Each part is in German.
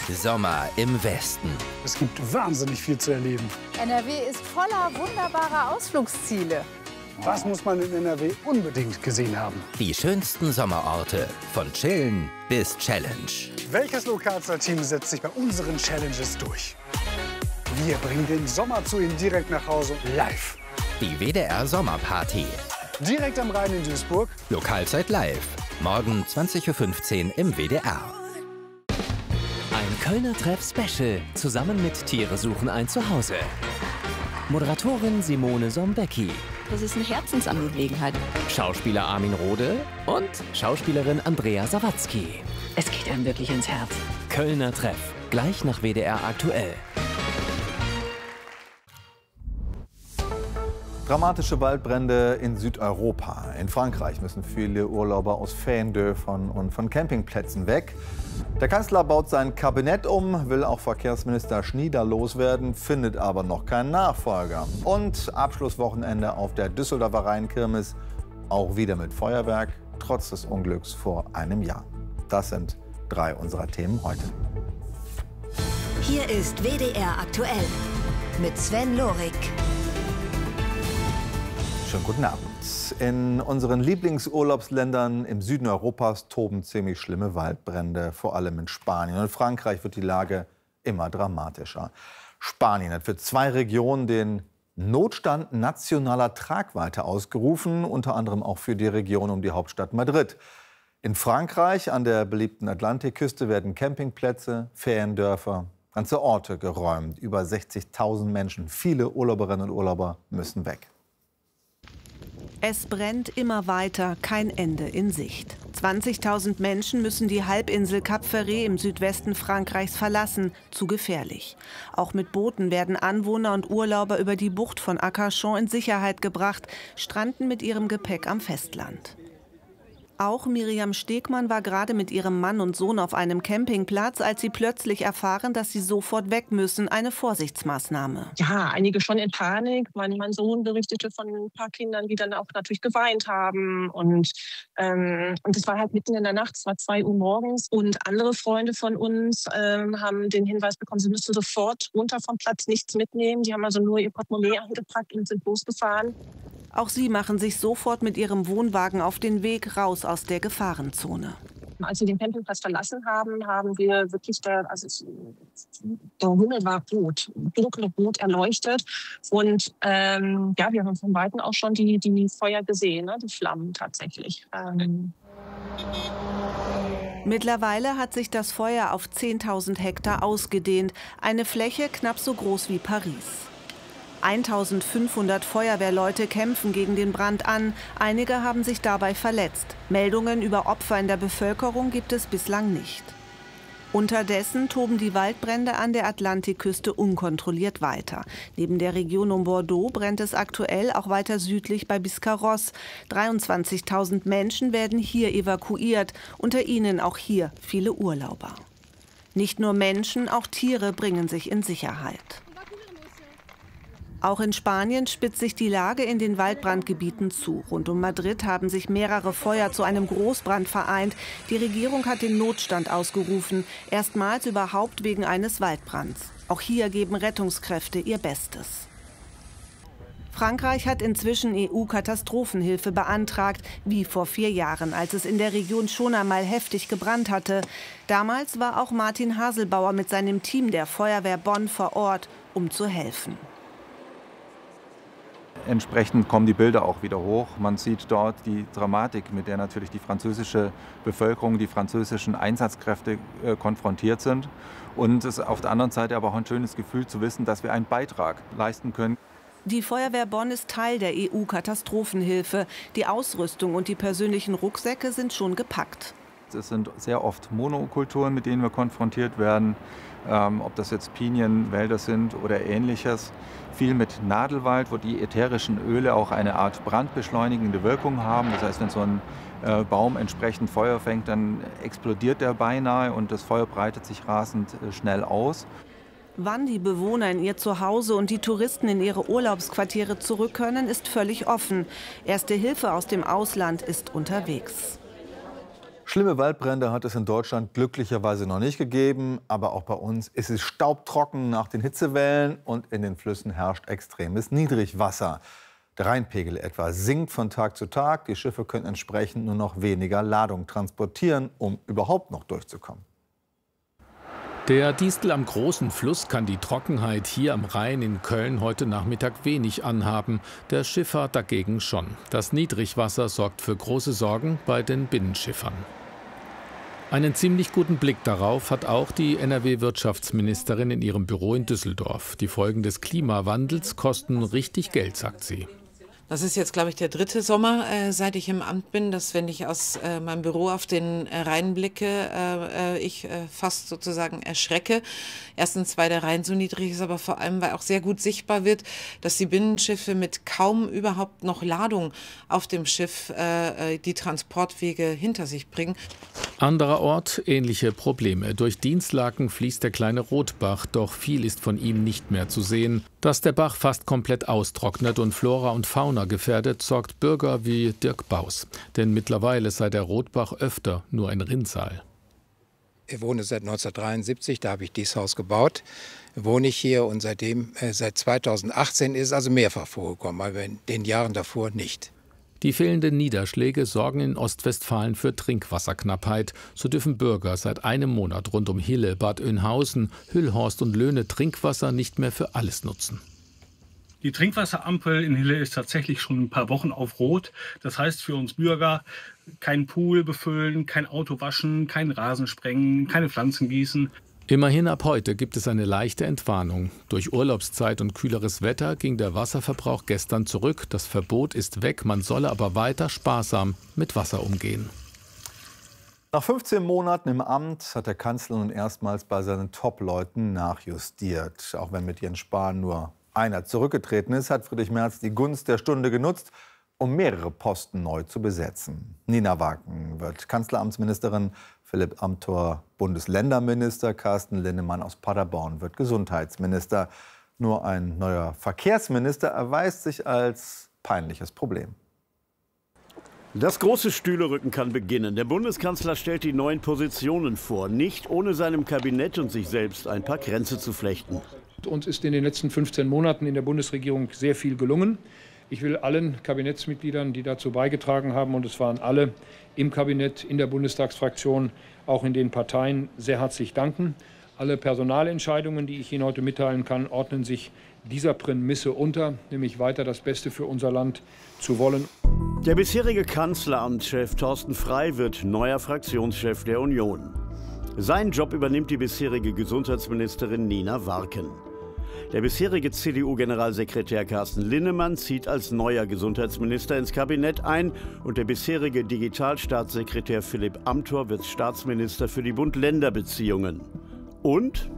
Sommer im Westen. Es gibt wahnsinnig viel zu erleben. NRW ist voller wunderbarer Ausflugsziele. Was muss man in NRW unbedingt gesehen haben? Die schönsten Sommerorte, von Chillen bis Challenge. Welches Lokalzeit-Team setzt sich bei unseren Challenges durch? Wir bringen den Sommer zu Ihnen direkt nach Hause, live. Die WDR Sommerparty. Direkt am Rhein in Duisburg. Lokalzeit live. Morgen 20:15 Uhr im WDR. Ein Kölner Treff-Special zusammen mit Tiere suchen ein Zuhause. Moderatorin Simone Sombecki. Das ist eine Herzensangelegenheit. Schauspieler Armin Rohde und Schauspielerin Andrea Sawatzki. Es geht einem wirklich ins Herz. Kölner Treff, gleich nach WDR aktuell. Dramatische Waldbrände in Südeuropa. In Frankreich müssen viele Urlauber aus Feriendörfern und von Campingplätzen weg. Der Kanzler baut sein Kabinett um, will auch Verkehrsminister Schnieder loswerden, findet aber noch keinen Nachfolger. Und Abschlusswochenende auf der Düsseldorfer Rheinkirmes, auch wieder mit Feuerwerk, trotz des Unglücks vor einem Jahr. Das sind 3 unserer Themen heute. Hier ist WDR aktuell mit Sven Lorik. Schönen guten Abend. In unseren Lieblingsurlaubsländern im Süden Europas toben ziemlich schlimme Waldbrände, vor allem in Spanien. Und in Frankreich wird die Lage immer dramatischer. Spanien hat für 2 Regionen den Notstand nationaler Tragweite ausgerufen, unter anderem auch für die Region um die Hauptstadt Madrid. In Frankreich an der beliebten Atlantikküste werden Campingplätze, Feriendörfer, ganze Orte geräumt. Über 60.000 Menschen, viele Urlauberinnen und Urlauber müssen weg. Es brennt immer weiter, kein Ende in Sicht. 20.000 Menschen müssen die Halbinsel Cap Ferret im Südwesten Frankreichs verlassen. Zu gefährlich. Auch mit Booten werden Anwohner und Urlauber über die Bucht von Arcachon in Sicherheit gebracht, stranden mit ihrem Gepäck am Festland. Auch Miriam Stegmann war gerade mit ihrem Mann und Sohn auf einem Campingplatz, als sie plötzlich erfahren, dass sie sofort weg müssen. Eine Vorsichtsmaßnahme. Ja, einige schon in Panik. Mein Sohn berichtete von ein paar Kindern, die dann auch natürlich geweint haben. Und es war halt mitten in der Nacht, es war 2 Uhr morgens. Und andere Freunde von uns haben den Hinweis bekommen, sie müssten sofort runter vom Platz, nichts mitnehmen. Die haben also nur ihr Portemonnaie angepackt und sind losgefahren. Auch sie machen sich sofort mit ihrem Wohnwagen auf den Weg raus aus der Gefahrenzone. Als wir den Campingplatz verlassen haben, haben wir wirklich, der Himmel war rot, dunkelrot erleuchtet. Und wir haben von Weitem auch schon die Feuer gesehen, ne? Die Flammen tatsächlich. Mittlerweile hat sich das Feuer auf 10.000 Hektar ausgedehnt, eine Fläche knapp so groß wie Paris. 1.500 Feuerwehrleute kämpfen gegen den Brand an. Einige haben sich dabei verletzt. Meldungen über Opfer in der Bevölkerung gibt es bislang nicht. Unterdessen toben die Waldbrände an der Atlantikküste unkontrolliert weiter. Neben der Region um Bordeaux brennt es aktuell auch weiter südlich bei Biscarrosse. 23.000 Menschen werden hier evakuiert, unter ihnen auch hier viele Urlauber. Nicht nur Menschen, auch Tiere bringen sich in Sicherheit. Auch in Spanien spitzt sich die Lage in den Waldbrandgebieten zu. Rund um Madrid haben sich mehrere Feuer zu einem Großbrand vereint. Die Regierung hat den Notstand ausgerufen, erstmals überhaupt wegen eines Waldbrands. Auch hier geben Rettungskräfte ihr Bestes. Frankreich hat inzwischen EU-Katastrophenhilfe beantragt, wie vor 4 Jahren, als es in der Region schon einmal heftig gebrannt hatte. Damals war auch Martin Haselbauer mit seinem Team der Feuerwehr Bonn vor Ort, um zu helfen. Entsprechend kommen die Bilder auch wieder hoch. Man sieht dort die Dramatik, mit der natürlich die französische Bevölkerung, die französischen Einsatzkräfte konfrontiert sind. Und es ist auf der anderen Seite aber auch ein schönes Gefühl zu wissen, dass wir einen Beitrag leisten können. Die Feuerwehr Bonn ist Teil der EU-Katastrophenhilfe. Die Ausrüstung und die persönlichen Rucksäcke sind schon gepackt. Es sind sehr oft Monokulturen, mit denen wir konfrontiert werden. Ob das jetzt Pinienwälder sind oder Ähnliches. Viel mit Nadelwald, wo die ätherischen Öle auch eine Art brandbeschleunigende Wirkung haben. Das heißt, wenn so ein Baum entsprechend Feuer fängt, dann explodiert der beinahe und das Feuer breitet sich rasend schnell aus. Wann die Bewohner in ihr Zuhause und die Touristen in ihre Urlaubsquartiere zurück können, ist völlig offen. Erste Hilfe aus dem Ausland ist unterwegs. Schlimme Waldbrände hat es in Deutschland glücklicherweise noch nicht gegeben. Aber auch bei uns ist es staubtrocken nach den Hitzewellen und in den Flüssen herrscht extremes Niedrigwasser. Der Rheinpegel etwa sinkt von Tag zu Tag. Die Schiffe können entsprechend nur noch weniger Ladung transportieren, um überhaupt noch durchzukommen. Der Distel am großen Fluss kann die Trockenheit hier am Rhein in Köln heute Nachmittag wenig anhaben, der Schifffahrt dagegen schon. Das Niedrigwasser sorgt für große Sorgen bei den Binnenschiffern. Einen ziemlich guten Blick darauf hat auch die NRW-Wirtschaftsministerin in ihrem Büro in Düsseldorf. Die Folgen des Klimawandels kosten richtig Geld, sagt sie. Das ist jetzt, glaube ich, der 3. Sommer, seit ich im Amt bin, dass, wenn ich aus meinem Büro auf den Rhein blicke, ich fast sozusagen erschrecke. Erstens, weil der Rhein so niedrig ist, aber vor allem, weil auch sehr gut sichtbar wird, dass die Binnenschiffe mit kaum überhaupt noch Ladung auf dem Schiff die Transportwege hinter sich bringen. Anderer Ort, ähnliche Probleme. Durch Dinslaken fließt der kleine Rotbach, doch viel ist von ihm nicht mehr zu sehen. Dass der Bach fast komplett austrocknet und Flora und Fauna gefährdet, sorgt Bürger wie Dirk Baus. Denn mittlerweile sei der Rotbach öfter nur ein Rinnsal. Ich wohne seit 1973, da habe ich dieses Haus gebaut. Wohne ich hier und seit 2018 ist es also mehrfach vorgekommen, aber in den Jahren davor nicht. Die fehlenden Niederschläge sorgen in Ostwestfalen für Trinkwasserknappheit. So dürfen Bürger seit einem Monat rund um Hille, Bad Oeynhausen, Hüllhorst und Löhne Trinkwasser nicht mehr für alles nutzen. Die Trinkwasserampel in Hille ist tatsächlich schon ein paar Wochen auf Rot. Das heißt für uns Bürger, kein Pool befüllen, kein Auto waschen, kein Rasen sprengen, keine Pflanzen gießen. Immerhin ab heute gibt es eine leichte Entwarnung. Durch Urlaubszeit und kühleres Wetter ging der Wasserverbrauch gestern zurück. Das Verbot ist weg, man solle aber weiter sparsam mit Wasser umgehen. Nach 15 Monaten im Amt hat der Kanzler nun erstmals bei seinen Top-Leuten nachjustiert. Auch wenn mit Jens Spahn nur einer zurückgetreten ist, hat Friedrich Merz die Gunst der Stunde genutzt, um mehrere Posten neu zu besetzen. Nina Wagen wird Kanzleramtsministerin, Philipp Amthor Bundesländerminister, Carsten Linnemann aus Paderborn wird Gesundheitsminister. Nur ein neuer Verkehrsminister erweist sich als peinliches Problem. Das große Stühlerücken kann beginnen. Der Bundeskanzler stellt die neuen Positionen vor, nicht ohne seinem Kabinett und sich selbst ein paar Kränze zu flechten. Uns ist in den letzten 15 Monaten in der Bundesregierung sehr viel gelungen. Ich will allen Kabinettsmitgliedern, die dazu beigetragen haben, und es waren alle im Kabinett, in der Bundestagsfraktion, auch in den Parteien, sehr herzlich danken. Alle Personalentscheidungen, die ich Ihnen heute mitteilen kann, ordnen sich dieser Prämisse unter, nämlich weiter das Beste für unser Land zu wollen. Der bisherige Kanzleramtschef Thorsten Frey wird neuer Fraktionschef der Union. Seinen Job übernimmt die bisherige Gesundheitsministerin Nina Wagen. Der bisherige CDU-Generalsekretär Carsten Linnemann zieht als neuer Gesundheitsminister ins Kabinett ein und der bisherige Digitalstaatssekretär Philipp Amthor wird Staatsminister für die Bund-Länder-Beziehungen. Und?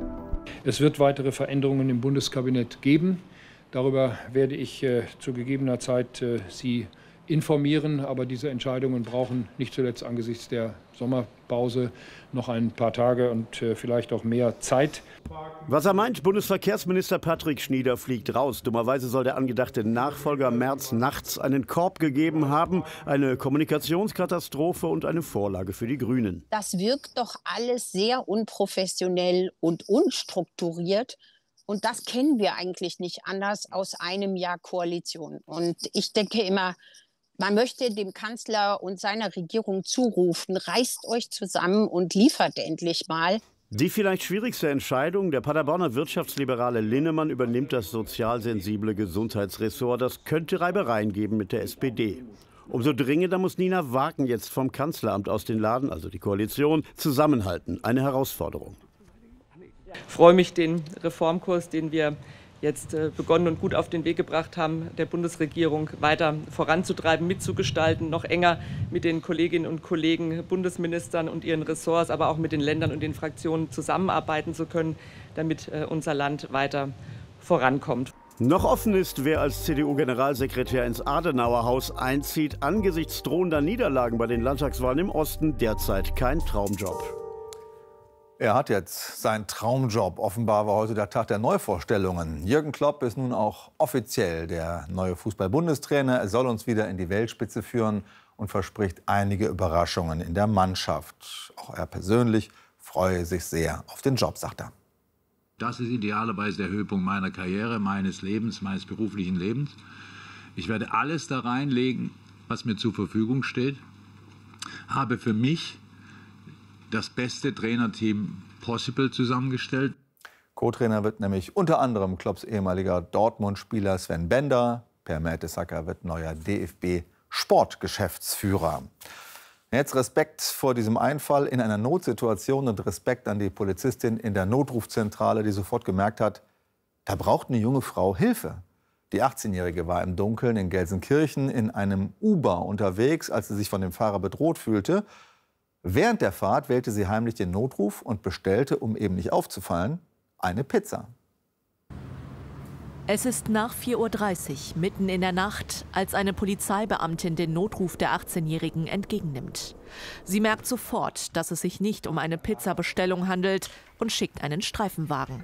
Es wird weitere Veränderungen im Bundeskabinett geben. Darüber werde ich zu gegebener Zeit Sie informieren. Aber diese Entscheidungen brauchen nicht zuletzt angesichts der Sommerpause noch ein paar Tage und vielleicht auch mehr Zeit. Was er meint, Bundesverkehrsminister Patrick Schnieder fliegt raus. Dummerweise soll der angedachte Nachfolger Merz nachts einen Korb gegeben haben. Eine Kommunikationskatastrophe und eine Vorlage für die Grünen. Das wirkt doch alles sehr unprofessionell und unstrukturiert. Und das kennen wir eigentlich nicht anders aus einem Jahr Koalition. Und ich denke immer, man möchte dem Kanzler und seiner Regierung zurufen, reißt euch zusammen und liefert endlich mal. Die vielleicht schwierigste Entscheidung, der Paderborner Wirtschaftsliberale Linnemann übernimmt das sozial sensible Gesundheitsressort. Das könnte Reibereien geben mit der SPD. Umso dringender muss Nina Wagen jetzt vom Kanzleramt aus den Laden, also die Koalition, zusammenhalten. Eine Herausforderung. Ich freue mich, den Reformkurs, den wir jetzt begonnen und gut auf den Weg gebracht haben, der Bundesregierung weiter voranzutreiben, mitzugestalten, noch enger mit den Kolleginnen und Kollegen, Bundesministern und ihren Ressorts, aber auch mit den Ländern und den Fraktionen zusammenarbeiten zu können, damit unser Land weiter vorankommt. Noch offen ist, wer als CDU-Generalsekretär ins Adenauerhaus einzieht. Angesichts drohender Niederlagen bei den Landtagswahlen im Osten derzeit kein Traumjob. Er hat jetzt seinen Traumjob. Offenbar war heute der Tag der Neuvorstellungen. Jürgen Klopp ist nun auch offiziell der neue Fußball-Bundestrainer. Er soll uns wieder in die Weltspitze führen und verspricht einige Überraschungen in der Mannschaft. Auch er persönlich freue sich sehr auf den Job, sagt er. Das ist idealerweise der Höhepunkt meiner Karriere, meines Lebens, meines beruflichen Lebens. Ich werde alles da reinlegen, was mir zur Verfügung steht. Habe für mich das beste Trainerteam possible zusammengestellt. Co-Trainer wird nämlich unter anderem Klopps ehemaliger Dortmund-Spieler Sven Bender. Per Mertesacker wird neuer DFB-Sportgeschäftsführer. Jetzt Respekt vor diesem Einfall in einer Notsituation und Respekt an die Polizistin in der Notrufzentrale, die sofort gemerkt hat, da braucht eine junge Frau Hilfe. Die 18-Jährige war im Dunkeln in Gelsenkirchen in einem Uber unterwegs, als sie sich von dem Fahrer bedroht fühlte. Während der Fahrt wählte sie heimlich den Notruf und bestellte, um eben nicht aufzufallen, eine Pizza. Es ist nach 4:30 Uhr, mitten in der Nacht, als eine Polizeibeamtin den Notruf der 18-Jährigen entgegennimmt. Sie merkt sofort, dass es sich nicht um eine Pizzabestellung handelt und schickt einen Streifenwagen.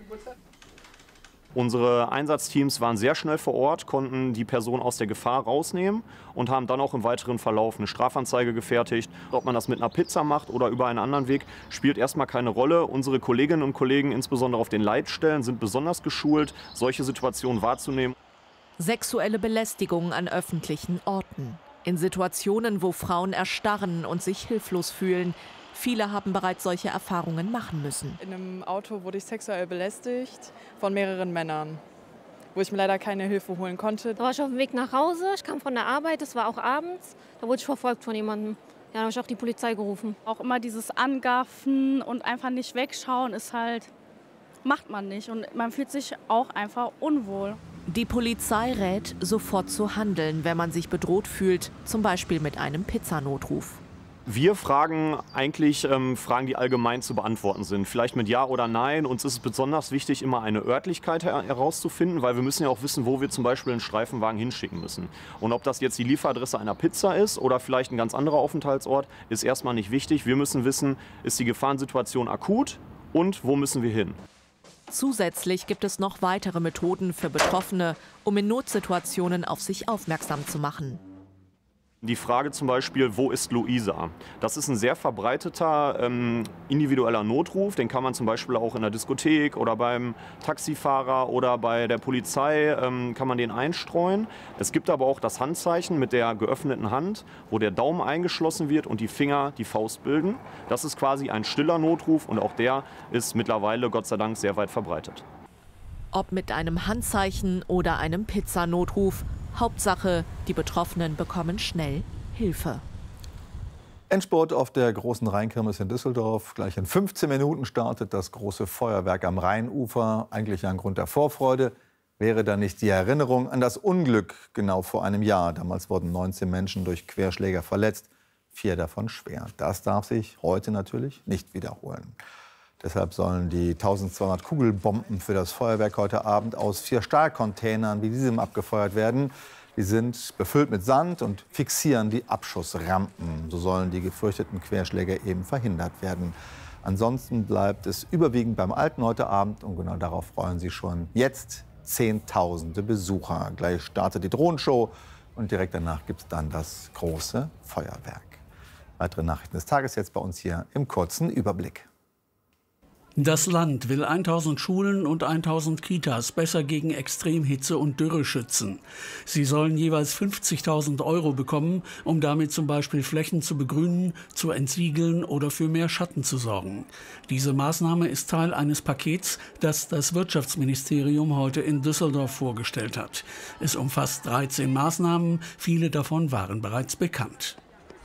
Unsere Einsatzteams waren sehr schnell vor Ort, konnten die Person aus der Gefahr rausnehmen und haben dann auch im weiteren Verlauf eine Strafanzeige gefertigt. Ob man das mit einer Pizza macht oder über einen anderen Weg, spielt erstmal keine Rolle. Unsere Kolleginnen und Kollegen, insbesondere auf den Leitstellen, sind besonders geschult, solche Situationen wahrzunehmen. Sexuelle Belästigung an öffentlichen Orten. In Situationen, wo Frauen erstarren und sich hilflos fühlen. Viele haben bereits solche Erfahrungen machen müssen. In einem Auto wurde ich sexuell belästigt von mehreren Männern, wo ich mir leider keine Hilfe holen konnte. Da war ich auf dem Weg nach Hause, ich kam von der Arbeit, das war auch abends. Da wurde ich verfolgt von jemandem. Ja, da habe ich auch die Polizei gerufen. Auch immer dieses Angaffen und einfach nicht wegschauen ist halt, macht man nicht. Und man fühlt sich auch einfach unwohl. Die Polizei rät, sofort zu handeln, wenn man sich bedroht fühlt, zum Beispiel mit einem Pizzanotruf. Wir fragen eigentlich Fragen, die allgemein zu beantworten sind. Vielleicht mit Ja oder Nein. Uns ist es besonders wichtig, immer eine Örtlichkeit herauszufinden, weil wir müssen ja auch wissen, wo wir zum Beispiel einen Streifenwagen hinschicken müssen. Und ob das jetzt die Lieferadresse einer Pizza ist oder vielleicht ein ganz anderer Aufenthaltsort, ist erstmal nicht wichtig. Wir müssen wissen, ist die Gefahrensituation akut und wo müssen wir hin. Zusätzlich gibt es noch weitere Methoden für Betroffene, um in Notsituationen auf sich aufmerksam zu machen. Die Frage zum Beispiel, wo ist Luisa? Das ist ein sehr verbreiteter individueller Notruf. Den kann man zum Beispiel auch in der Diskothek oder beim Taxifahrer oder bei der Polizei kann man den einstreuen. Es gibt aber auch das Handzeichen mit der geöffneten Hand, wo der Daumen eingeschlossen wird und die Finger die Faust bilden. Das ist quasi ein stiller Notruf und auch der ist mittlerweile Gott sei Dank sehr weit verbreitet. Ob mit einem Handzeichen oder einem Pizzanotruf. Hauptsache, die Betroffenen bekommen schnell Hilfe. Endspurt auf der großen Rheinkirmes in Düsseldorf. Gleich in 15 Minuten startet das große Feuerwerk am Rheinufer. Eigentlich ein Grund der Vorfreude. Wäre da nicht die Erinnerung an das Unglück genau vor einem Jahr. Damals wurden 19 Menschen durch Querschläger verletzt, 4 davon schwer. Das darf sich heute natürlich nicht wiederholen. Deshalb sollen die 1200 Kugelbomben für das Feuerwerk heute Abend aus 4 Stahlcontainern wie diesem abgefeuert werden. Die sind befüllt mit Sand und fixieren die Abschussrampen. So sollen die gefürchteten Querschläge eben verhindert werden. Ansonsten bleibt es überwiegend beim Alten heute Abend. Und genau darauf freuen sich schon jetzt Zehntausende Besucher. Gleich startet die Drohnenshow und direkt danach gibt es dann das große Feuerwerk. Weitere Nachrichten des Tages jetzt bei uns hier im kurzen Überblick. Das Land will 1000 Schulen und 1000 Kitas besser gegen Extremhitze und Dürre schützen. Sie sollen jeweils 50.000 € bekommen, um damit zum Beispiel Flächen zu begrünen, zu entsiegeln oder für mehr Schatten zu sorgen. Diese Maßnahme ist Teil eines Pakets, das das Wirtschaftsministerium heute in Düsseldorf vorgestellt hat. Es umfasst 13 Maßnahmen, viele davon waren bereits bekannt.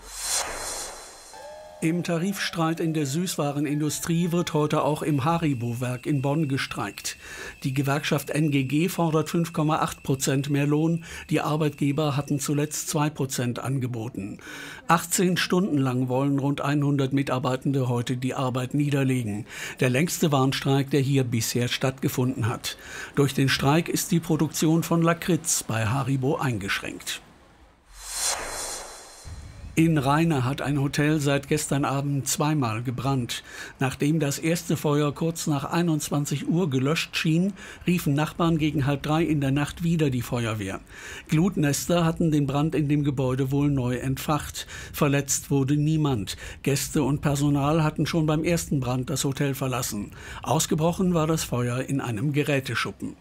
Im Tarifstreit in der Süßwarenindustrie wird heute auch im Haribo-Werk in Bonn gestreikt. Die Gewerkschaft NGG fordert 5,8% mehr Lohn. Die Arbeitgeber hatten zuletzt 2% angeboten. 18 Stunden lang wollen rund 100 Mitarbeitende heute die Arbeit niederlegen. Der längste Warnstreik, der hier bisher stattgefunden hat. Durch den Streik ist die Produktion von Lakritz bei Haribo eingeschränkt. In Rheine hat ein Hotel seit gestern Abend zweimal gebrannt. Nachdem das erste Feuer kurz nach 21 Uhr gelöscht schien, riefen Nachbarn gegen 2:30 in der Nacht wieder die Feuerwehr. Glutnester hatten den Brand in dem Gebäude wohl neu entfacht. Verletzt wurde niemand. Gäste und Personal hatten schon beim ersten Brand das Hotel verlassen. Ausgebrochen war das Feuer in einem Geräteschuppen.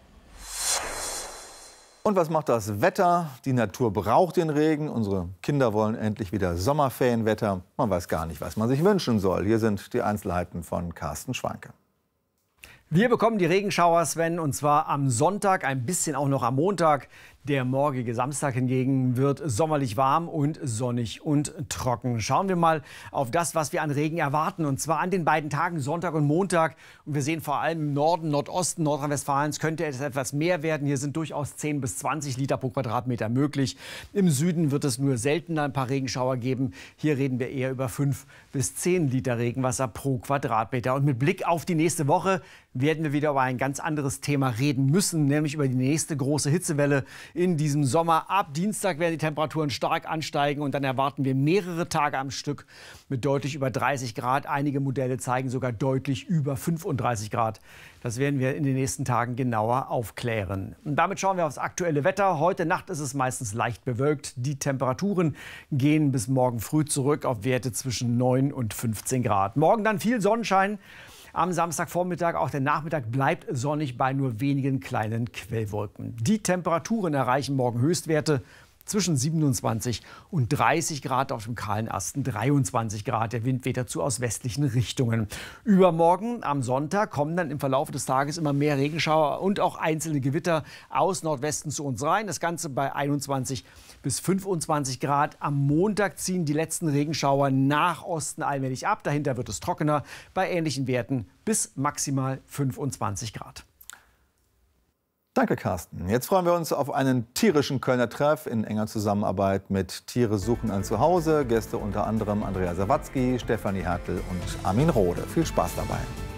Und was macht das Wetter? Die Natur braucht den Regen. Unsere Kinder wollen endlich wieder Sommerferienwetter. Man weiß gar nicht, was man sich wünschen soll. Hier sind die Einzelheiten von Carsten Schwanke. Wir bekommen die Regenschauer, Sven, und zwar am Sonntag, ein bisschen auch noch am Montag. Der morgige Samstag hingegen wird sommerlich warm und sonnig und trocken. Schauen wir mal auf das, was wir an Regen erwarten. Und zwar an den beiden Tagen Sonntag und Montag. Und wir sehen vor allem im Norden, Nordosten Nordrhein-Westfalens könnte es etwas mehr werden. Hier sind durchaus 10 bis 20 Liter pro Quadratmeter möglich. Im Süden wird es nur seltener ein paar Regenschauer geben. Hier reden wir eher über 5 bis 10 Liter Regenwasser pro Quadratmeter. Und mit Blick auf die nächste Woche werden wir wieder über ein ganz anderes Thema reden müssen, nämlich über die nächste große Hitzewelle in diesem Sommer. Ab Dienstag werden die Temperaturen stark ansteigen und dann erwarten wir mehrere Tage am Stück mit deutlich über 30 Grad. Einige Modelle zeigen sogar deutlich über 35 Grad. Das werden wir in den nächsten Tagen genauer aufklären. Und damit schauen wir aufs aktuelle Wetter. Heute Nacht ist es meistens leicht bewölkt. Die Temperaturen gehen bis morgen früh zurück auf Werte zwischen 9 und 15 Grad. Morgen dann viel Sonnenschein. Am Samstagvormittag, auch der Nachmittag bleibt sonnig bei nur wenigen kleinen Quellwolken. Die Temperaturen erreichen morgen Höchstwerte zwischen 27 und 30 Grad, auf dem kahlen Asten 23 Grad. Der Wind weht dazu aus westlichen Richtungen. Übermorgen am Sonntag kommen dann im Verlauf des Tages immer mehr Regenschauer und auch einzelne Gewitter aus Nordwesten zu uns rein. Das Ganze bei 21 bis 25 Grad. Am Montag ziehen die letzten Regenschauer nach Osten allmählich ab. Dahinter wird es trockener bei ähnlichen Werten bis maximal 25 Grad. Danke, Carsten. Jetzt freuen wir uns auf einen tierischen Kölner Treff in enger Zusammenarbeit mit Tiere suchen ein Zuhause. Gäste unter anderem Andrea Sawatzki, Stefanie Hertel und Armin Rohde. Viel Spaß dabei.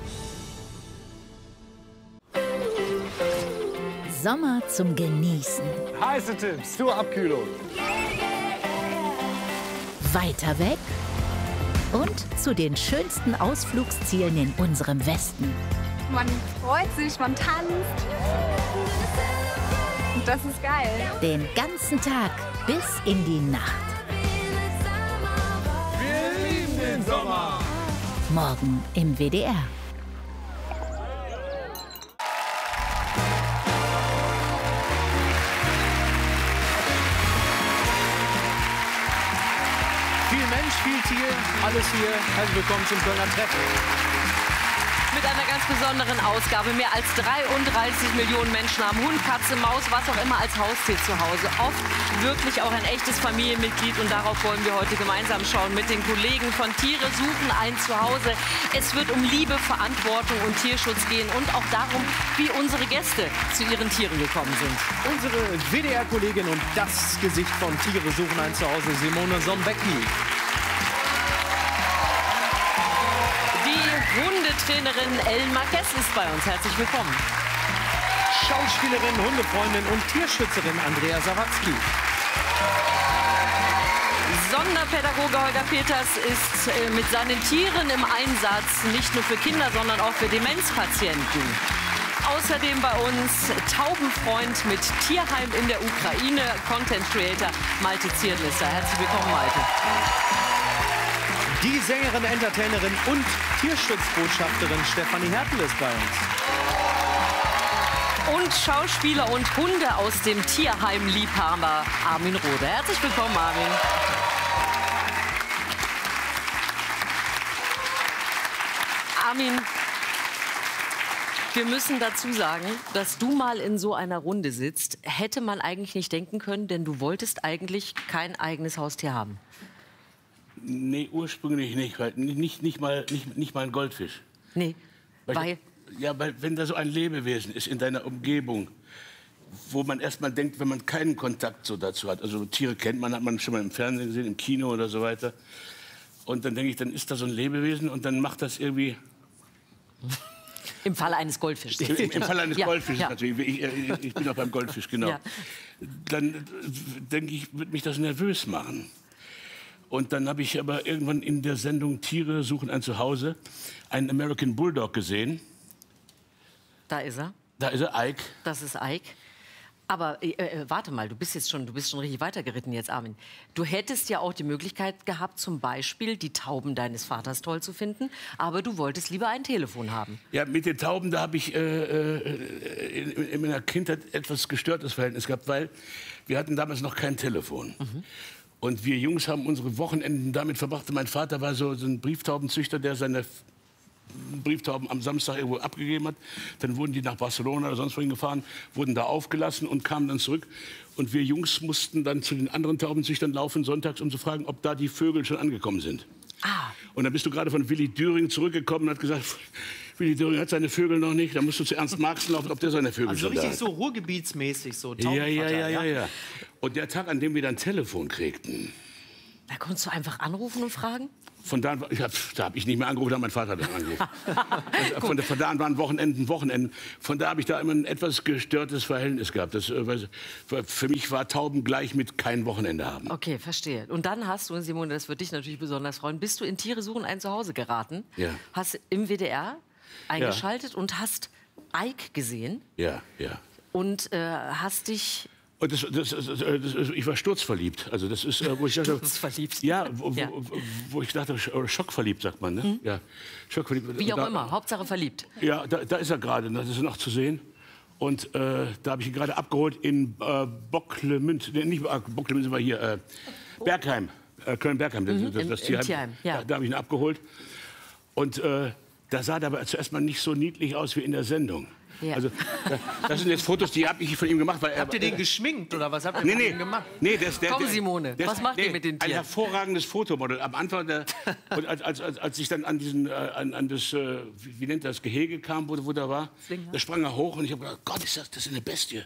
Sommer zum Genießen. Heiße Tipps zur Abkühlung. Weiter weg und zu den schönsten Ausflugszielen in unserem Westen. Man freut sich, man tanzt. Und das ist geil. Den ganzen Tag bis in die Nacht. Wir lieben den Sommer. Morgen im WDR. Viel Mensch, viel Tier, alles hier. Herzlich willkommen zum Kölner Treff. Mit einer ganz besonderen Ausgabe. Mehr als 33 Millionen Menschen haben Hund, Katze, Maus, was auch immer als Haustier zu Hause. Oft wirklich auch ein echtes Familienmitglied. Und darauf wollen wir heute gemeinsam schauen mit den Kollegen von Tiere suchen ein Zuhause. Es wird um Liebe, Verantwortung und Tierschutz gehen und auch darum, wie unsere Gäste zu ihren Tieren gekommen sind. Unsere WDR-Kollegin und das Gesicht von Tiere suchen ein Zuhause, Simone Sombecki. Hundetrainerin Ellen Marquez ist bei uns. Herzlich willkommen. Schauspielerin, Hundefreundin und Tierschützerin Andrea Sawatzki. Sonderpädagoge Holger Peters ist mit seinen Tieren im Einsatz, nicht nur für Kinder, sondern auch für Demenzpatienten. Außerdem bei uns Taubenfreund mit Tierheim in der Ukraine, Content Creator Malte Zierlisser. Herzlich willkommen, Malte. Die Sängerin, Entertainerin und Tierschutzbotschafterin Stefanie Hertel ist bei uns. Und Schauspieler und Hunde aus dem Tierheim Liebhaber Armin Rohde. Herzlich willkommen, Armin. Armin, wir müssen dazu sagen, dass du mal in so einer Runde sitzt, hätte man eigentlich nicht denken können, denn du wolltest eigentlich kein eigenes Haustier haben. Nee, ursprünglich nicht, weil nicht mal ein Goldfisch. Nee, weil wenn da so ein Lebewesen ist in deiner Umgebung, wo man erstmal denkt, wenn man keinen Kontakt so dazu hat, also Tiere kennt man, hat man schon mal im Fernsehen gesehen, im Kino oder so weiter, und dann denke ich, dann ist da so ein Lebewesen und dann macht das irgendwie... Im Falle eines Goldfischs. Im Falle eines Goldfisches ja. natürlich. Ich bin auch beim Goldfisch, genau. Ja. Dann denke ich, wird mich das nervös machen. Und dann habe ich aber irgendwann in der Sendung Tiere suchen ein Zuhause einen American Bulldog gesehen. Da ist er. Da ist er, Ike. Das ist Ike. Aber warte mal, du bist schon richtig weitergeritten jetzt, Armin. Du hättest ja auch die Möglichkeit gehabt, zum Beispiel die Tauben deines Vaters toll zu finden, aber du wolltest lieber ein Telefon haben. Ja, mit den Tauben, da habe ich in meiner Kindheit etwas gestörtes Verhältnis gehabt, weil wir hatten damals noch kein Telefon. Und wir Jungs haben unsere Wochenenden damit verbracht. Mein Vater war so ein Brieftaubenzüchter, der seine Brieftauben am Samstag irgendwo abgegeben hat. Dann wurden die nach Barcelona oder sonst wohin gefahren, wurden da aufgelassen und kamen dann zurück. Und wir Jungs mussten dann zu den anderen Taubenzüchtern laufen sonntags, um zu fragen, ob da die Vögel schon angekommen sind. Und dann bist du gerade von Willi Düring zurückgekommen und hat gesagt, Willi Düring hat seine Vögel noch nicht. Da musst du zu Ernst Marxen laufen, ob der seine Vögel schon da hat. Also richtig so ruhrgebietsmäßig, so Ja. Und der Tag, an dem wir dann Telefon kriegten. Da konntest du einfach anrufen und fragen? Von da an, da habe ich nicht mehr angerufen, da hat mein Vater dann angerufen. Von da an waren Wochenenden. Von da habe ich da immer ein etwas gestörtes Verhältnis gehabt. Das, für mich war Tauben gleich mit kein Wochenende haben. Okay, verstehe. Und dann hast du, Simone, das würde dich natürlich besonders freuen, bist du in Tiere suchen ein Zuhause geraten, hast im WDR eingeschaltet und hast Ike gesehen. Ja. Und hast dich... Und ich war sturzverliebt. Also das ist, wo ich dachte, sturzverliebt. Ja, wo ich dachte, schockverliebt sagt man, ne? Ja, schockverliebt. Wie auch immer, Hauptsache verliebt. Ja, da ist er gerade, das ist noch zu sehen. Und da habe ich ihn gerade abgeholt in Bocklemünd, nicht Bocklemünd, sind wir hier, Bergheim, Köln-Bergheim, das Tierheim. Ja. Da habe ich ihn abgeholt. Und da sah er aber zuerst mal nicht so niedlich aus wie in der Sendung. Ja. Also, das sind jetzt Fotos, die habe ich von ihm gemacht. Weil habt ihr den geschminkt oder was habt ihr mit ihm gemacht? Nee, Komm, Simone, was macht ihr mit den Tieren? Ein hervorragendes Fotomodell. Am Anfang, und als ich dann an das, wie nennt das, Gehege kam, wo der war, da sprang er hoch und ich habe gedacht, Gott, das ist eine Bestie.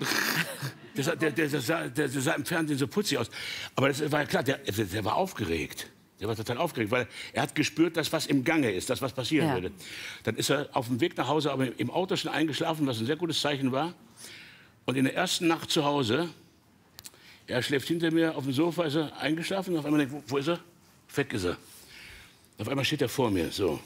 Der sah im Fernsehen so putzig aus. Aber das war ja klar, der war aufgeregt. Der war total aufgeregt, weil er hat gespürt, dass was im Gange ist, dass was passieren würde. Dann ist er auf dem Weg nach Hause, aber im Auto schon eingeschlafen, was ein sehr gutes Zeichen war. Und in der ersten Nacht zu Hause, er schläft hinter mir auf dem Sofa, ist er eingeschlafen. Und auf einmal denkt, wo ist er? Weg ist er. Auf einmal steht er vor mir, so.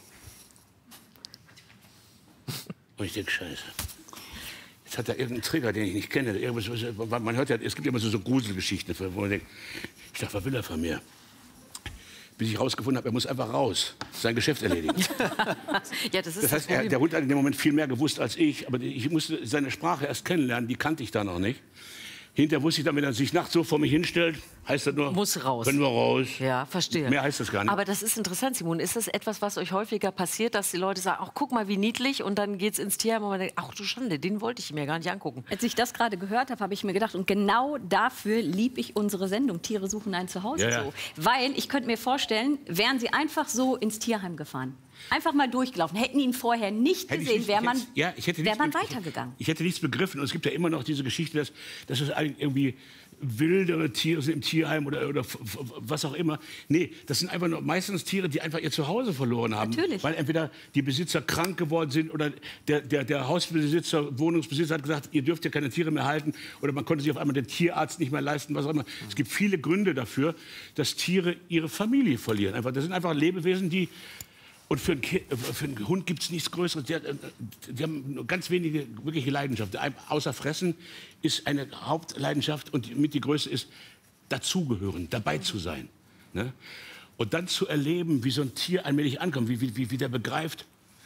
Und ich denke, Scheiße. Jetzt hat er irgendeinen Trigger, den ich nicht kenne. Man hört ja, es gibt ja immer so Gruselgeschichten, wo man denkt, ich dachte, was will er von mir? Bis ich herausgefunden habe, er muss einfach raus, sein Geschäft erledigen. Ja, das heißt, der Hund hat in dem Moment viel mehr gewusst als ich, aber ich musste seine Sprache erst kennenlernen, die kannte ich da noch nicht. Hinterher wusste ich dann, wenn er sich nachts so vor mich hinstellt, heißt das nur, muss raus. Können wir raus. Ja, verstehe. Mehr heißt das gar nicht. Aber das ist interessant, Simone. Ist das etwas, was euch häufiger passiert, dass die Leute sagen, ach, guck mal, wie niedlich, und dann geht's ins Tierheim und man denkt, ach du Schande, den wollte ich mir gar nicht angucken. Als ich das gerade gehört habe, habe ich mir gedacht, und genau dafür liebe ich unsere Sendung Tiere suchen ein Zuhause so. Weil ich könnte mir vorstellen, wären sie einfach so ins Tierheim gefahren. Einfach mal durchgelaufen. Hätten ihn vorher nicht gesehen, wäre man weitergegangen. Ich hätte nichts begriffen. Und es gibt ja immer noch diese Geschichte, dass es irgendwie wildere Tiere sind im Tierheim oder was auch immer. Nee, das sind einfach nur meistens Tiere, die einfach ihr Zuhause verloren haben. Natürlich. Weil entweder die Besitzer krank geworden sind oder der Hausbesitzer, Wohnungsbesitzer hat gesagt, ihr dürft ja keine Tiere mehr halten. Oder man konnte sich auf einmal den Tierarzt nicht mehr leisten, was auch immer. Es gibt viele Gründe dafür, dass Tiere ihre Familie verlieren. Das sind einfach Lebewesen, die... Und für einen Hund gibt es nichts Größeres. Die haben nur ganz wenige wirkliche Leidenschaften. Außer Fressen ist eine Hauptleidenschaft und mit die größte ist, dazugehören, dabei zu sein. Ne? Und dann zu erleben, wie so ein Tier allmählich ankommt, wie der begreift,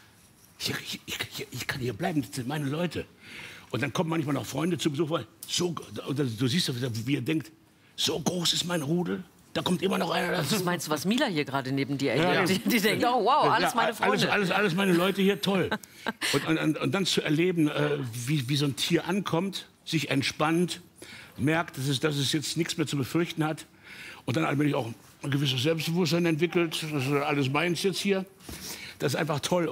ich kann hier bleiben, das sind meine Leute. Und dann kommen manchmal noch Freunde zu Besuch, weil du siehst, wie er denkt, so groß ist mein Rudel. Da kommt immer noch einer dazu. Was meinst du, was Mila hier gerade neben dir erlebt? Die denkt, oh wow, alles meine Freunde. Alles meine Leute hier, toll. Und dann zu erleben, wie so ein Tier ankommt, sich entspannt, merkt, dass es jetzt nichts mehr zu befürchten hat. Und dann allmählich auch ein gewisses Selbstbewusstsein entwickelt. Das ist alles meins jetzt hier. Das ist einfach toll.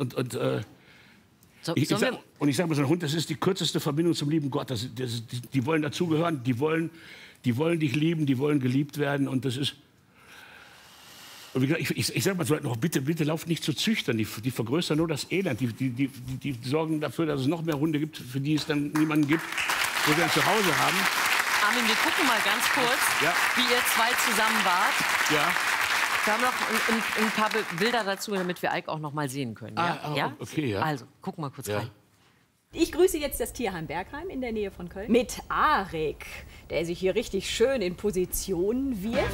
Ich sage mal, so ein Hund, das ist die kürzeste Verbindung zum lieben Gott. Die wollen dazugehören, die wollen dich lieben, die wollen geliebt werden. Und das ist... Und wie gesagt, ich sage mal so noch, bitte lauft nicht zu Züchtern. Die vergrößern nur das Elend. Die sorgen dafür, dass es noch mehr Hunde gibt, für die es dann niemanden gibt, wo sie ein Zuhause haben. Armin, wir gucken mal ganz kurz, wie ihr zwei zusammen wart. Ja. Wir haben noch ein paar Bilder dazu, damit wir Eik auch noch mal sehen können. Ja? Okay, ja. Also, gucken mal kurz rein. Ich grüße jetzt das Tierheim Bergheim in der Nähe von Köln mit Arik, der sich hier richtig schön in Position wirft.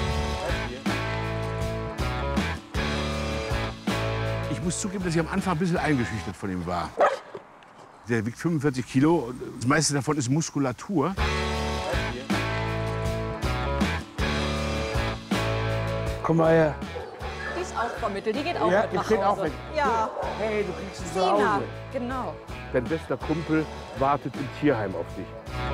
Ich muss zugeben, dass ich am Anfang ein bisschen eingeschüchtert von ihm war. Der wiegt 45 Kilo und das meiste davon ist Muskulatur. Komm mal her. Die ist auch vermittelt, die geht auch Ja, mit die nach geht Hause. auch mit. Ja. Hey, du kriegst sie zu Sina, Hause. genau. Dein bester Kumpel wartet im Tierheim auf dich.